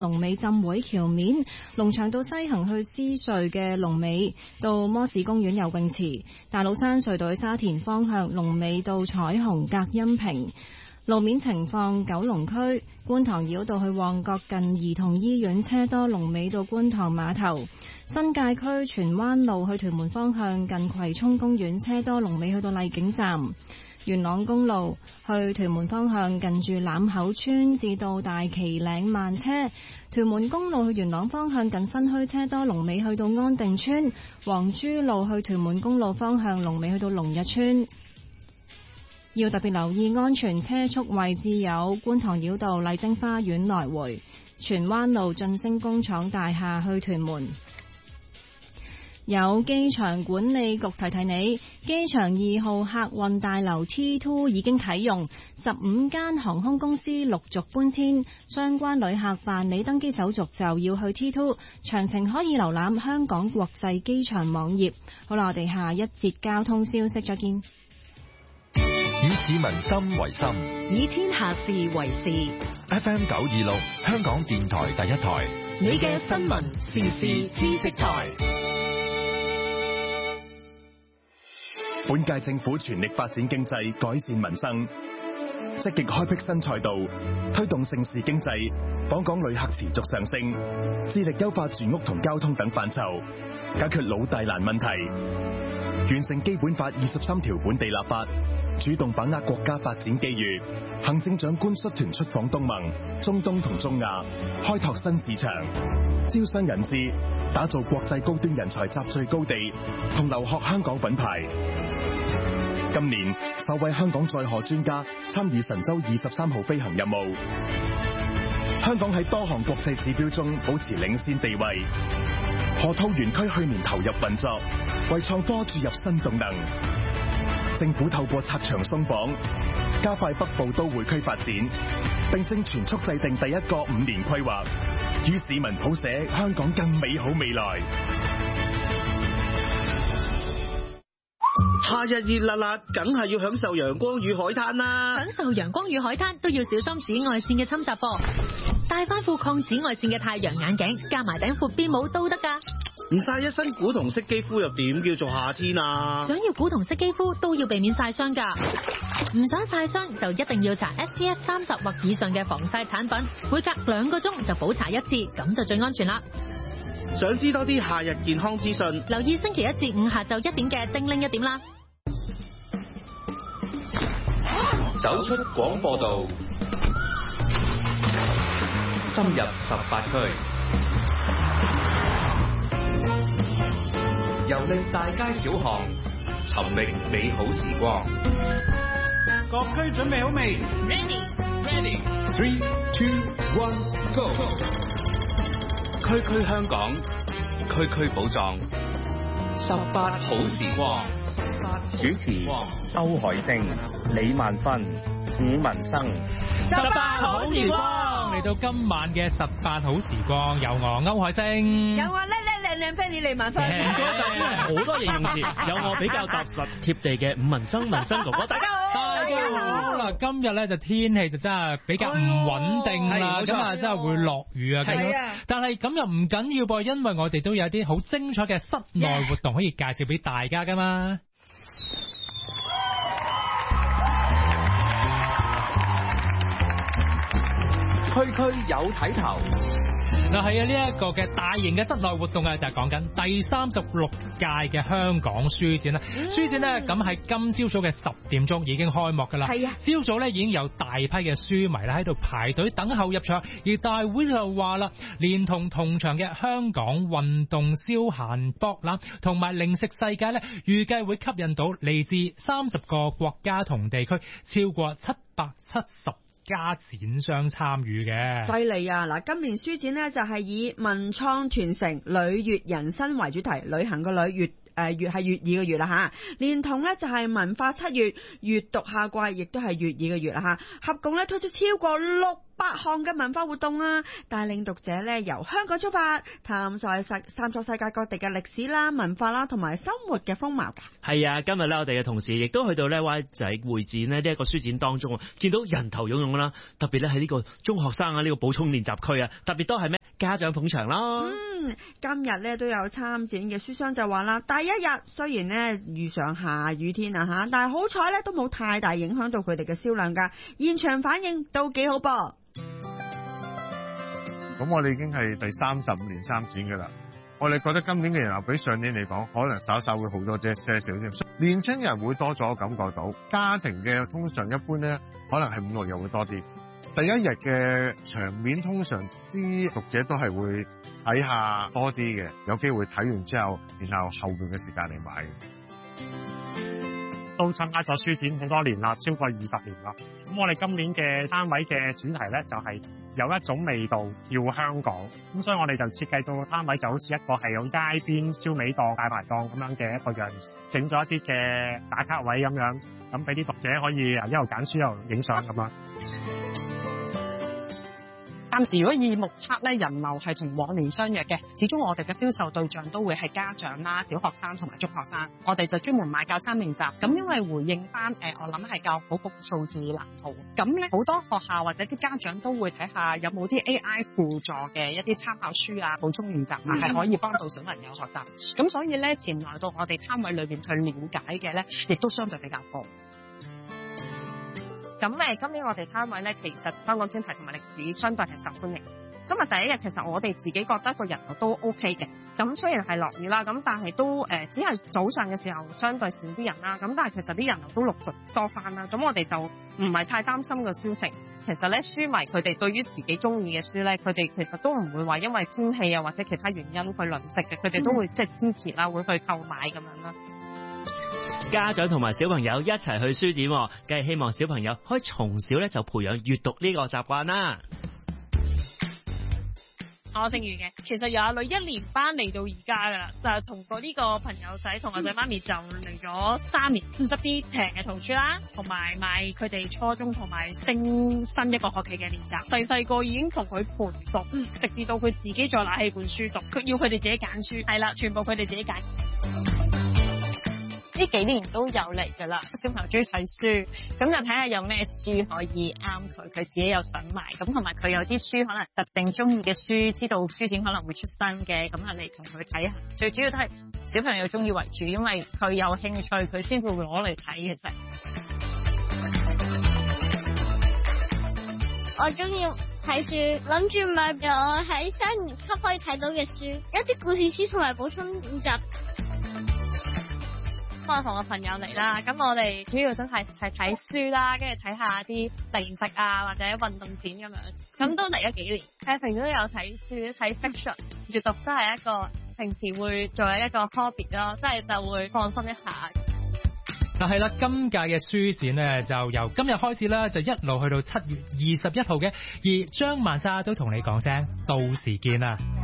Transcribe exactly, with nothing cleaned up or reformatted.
龍尾浸會橋面，龍翔道西行去獅隧嘅龍尾到摩士公園游泳池，大老山隧道去沙田方向龍尾到彩虹隔音屏。路面情況，九龍區觀塘繞道去旺角近兒童醫院車多，龍尾到觀塘碼頭。新界區荃灣路去屯門方向近葵涌公園車多，龍尾去到麗景站。元朗公路去屯門方向近住欖口村至到大旗嶺慢車。屯門公路去元朗方向近新墟車多，龍尾去到安定村。黃珠路去屯門公路方向龍尾去到龍日村。要特別留意安全車速位置有觀塘繞道麗晶花園來回，荃灣路晉升工廠大廈去屯門。有機場管理局提提你，機場二號客運大樓 T 二 已經啟用，十五間航空公司陸續搬遷，相關旅客辦理登機手續就要去 T 二，詳情可以瀏覽香港國際機場網頁。好啦，我哋下一節交通消息再見。 以市民心為心， 以天下事為事。 F M 九二六，香港電台第一台， 你嘅新聞時事知識台。 本屆政府全力發展經濟，改善民生，積極開闢新賽道，推動盛事經濟，訪港旅客持續上升，致力優化住屋同交通等範疇，解決老大難問題，完成基本法二十三條本地立法，主動把握國家發展機遇。行政長官率團出訪東盟、中東同中亞，開拓新市場，招商引資，打造國際高端人才集聚高地，同留學香港品牌。今年首位香港載荷專家參與神舟二十三號飛行任務，香港喺多項國際指標中保持領先地位。河套園區去年投入運作，為創科注入新動能。政府透過拆牆鬆綁，加快北部都會區發展，並正全速制定第一個五年規劃，與市民譜寫香港更美好未來。 夏日熱辣辣，梗係要享受陽光與海灘啦！ 享受陽光與海灘都要小心紫外線嘅侵襲噃，戴翻副抗紫外線嘅太陽眼鏡，加埋頂闊邊帽都得㗎。 唔曬一身古銅色肌膚又點叫做夏天啊？ 想要古銅色肌膚都要避免曬傷㗎，唔想曬傷就一定要搽 S P F 三十或以上嘅防曬產品，每隔兩個鐘就補搽一次，咁就最安全啦。 想知多啲夏日健康資訊， 留意星期一至五下晝一點嘅精靈一點啦。 走出廣播道，深入十八區，遊歷大街小巷，尋覓美好時光。 各區準備好未 ？Ready, ready. Three, two, one, go. 區區香港，區區寶藏，十八好時光。 主持歐海星、李萬芬、伍文生。 十八好時光嚟到今晚嘅十八好時光，有我歐海星， 有我叻叻靚靚 Fanny 李萬芬。 唔該晒，好多形容詞，有我比較踏實貼地嘅伍文生文生哥哥。大家好， 大家好。嗱，今日咧就天氣就真係比較唔穩定啦，咁啊真係會落雨啊。係啊，但係咁又唔緊要噃，因為我哋都有啲好精彩嘅室內活動可以介紹俾大家噶嘛。 區區有睇頭。 嗱係啊，呢一個嘅大型嘅室內活動啊，就係講緊第三十六屆嘅香港書展啦。嗯、書展咧咁喺今朝早嘅十點鐘已經開幕噶啦。係啊，朝早咧已經有大批嘅書迷咧喺度排隊等候入場，而大會就話啦，連同同場嘅香港運動消閒博覽同埋零食世界咧，預計會吸引到嚟自三十個國家同地區超過七百七十家展商參與嘅。 犀利啊！嗱，今年書展呢就係以文創傳承、旅悅人生為主題，旅行個旅，悅誒誒月係粵語嘅月啦吓，連同咧就係文化七月閱讀夏季，亦都係粵語嘅月啦吓，合共咧推出超過六百項嘅文化活動啊，帶領讀者咧由香港出發，探索世探索世界各地嘅歷史啦、文化啦同埋生活嘅風貌㗎。 係啊，今日咧我哋嘅同事亦都去到咧灣仔會展呢呢一個書展當中，見到人頭湧湧啦，特別咧喺呢個中學生啊呢個補充練習區啊，特別多係咩家長捧場咯。 嗯，今日咧都有參展嘅書商就話啦，第一日雖然呢遇上下雨天啊吓，但係好彩咧都冇太大影響到佢哋嘅銷量㗎，現場反應都幾好噃。 咁我哋已經係第三十五年參展㗎啦，我哋覺得今年嘅人流比上年嚟講，可能稍稍會好多啫，些少添。年青人會多咗，感覺到家庭嘅通常一般咧，可能係五六日會多啲。第一日嘅場面通常啲讀者都係會睇下多啲嘅，有機會睇完之後，然後後邊嘅時間嚟買。 都參加咗書展好多年啦，超過二十年啦。咁我哋今年嘅攤位嘅主題咧，就係有一種味道叫香港。咁所以我哋就設計到個攤位就好似一個係有街邊燒味檔、大排檔咁樣嘅一個樣子，整咗一啲嘅打卡位咁樣，咁俾啲讀者可以一路揀書一路影相咁樣。 暫時如果以目測咧，人流係同往年相若嘅。始終我哋嘅銷售對象都會係家長啦、小學生同埋中學生。我哋就專門賣教餐練習。咁因為回應翻誒，我諗係教育局數字藍圖。咁咧好多學校或者啲家長都會睇下有冇啲 A I 輔助嘅一啲參考書啊、補充練習啊，係可以幫到小朋友學習。咁所以咧，前來到我哋攤位裏邊去了解嘅咧，亦都相對比較多。 咁誒，今年我哋攤位咧，其實香港專題同埋歷史相對係受歡迎。今日第一日其實我哋自己覺得個人流都 OK 嘅。咁雖然係落雨啦，咁但係都誒、呃、只係早上嘅時候相對少啲人啦。咁但係其實啲人流都陸續多翻啦。咁我哋就唔係太擔心個銷情。其實咧，書迷佢哋對於自己中意嘅書咧，佢哋其實都唔會話因為天氣啊或者其他原因去吝嗇嘅。佢哋都會即係支持啦，會去購買咁樣啦。 家長同埋小朋友一齊去書展，梗係希望小朋友可以從小咧就培養閱讀呢個習慣啦。 我姓余嘅，其實有阿女一年班嚟到而家噶啦，就係同過呢個朋友仔同阿仔媽咪就嚟咗三年，執啲平嘅圖書啦，同埋買佢哋初中同埋升新一個學期嘅練習。細細個已經同佢陪讀，直至到佢自己再拿起本書讀，佢要佢哋自己揀書，係啦，全部佢哋自己揀。呢幾年都有嚟噶啦，小朋友中意睇書，咁就睇下有咩書可以啱佢，佢自己又想買，咁同埋佢有啲書可能特定中意嘅書，知道書展可能會出新嘅，咁係嚟同佢睇下。最主要都係小朋友中意為主，因為佢有興趣，佢先會攞嚟睇。其實我中意睇書，諗住買俾我喺三年級可以睇到嘅書，一啲故事書同埋補充練習。 我同我朋友嚟啦，咁我哋主要都係係睇書啦，跟住睇下啲零食啊或者運動片咁樣，咁都嚟咗幾年。誒，平時都有睇書，睇 fiction， 閱讀都係一個平時會做一個 hobby 咯，即係就會放鬆一下。 嗱係啦，今屆嘅書展咧就由今日開始啦，就一路去到七月二十一號嘅，而張曼莎都同你講聲到時見啦。